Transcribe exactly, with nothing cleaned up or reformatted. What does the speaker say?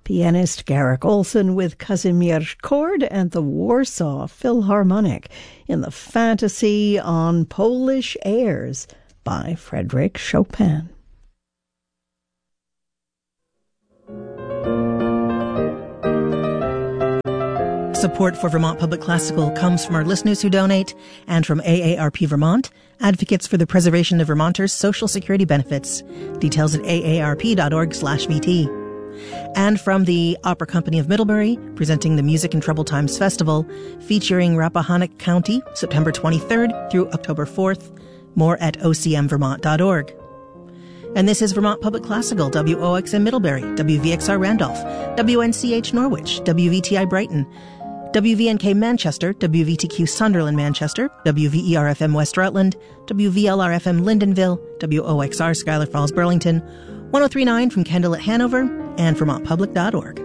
Pianist Garrick Olson with Kazimierz Chord and the Warsaw Philharmonic in the Fantasy on Polish Airs by Frédéric Chopin. Support for Vermont Public Classical comes from our listeners who donate and from A A R P Vermont, advocates for the preservation of Vermonters' social security benefits. Details at aarp.org slash VT. And from the Opera Company of Middlebury, presenting the Music in Troubled Times Festival, featuring Rappahannock County, September twenty-third through October fourth. More at o c m vermont dot org. And this is Vermont Public Classical, W O X M Middlebury, W V X R Randolph, W N C H Norwich, W V T I Brighton, W V N K Manchester, W V T Q Sunderland Manchester, W V E R F M West Rutland, W V L R F M Lyndonville, W O X R Schuyler Falls Burlington, one oh three point nine from Kendall at Hanover, and vermont public dot org.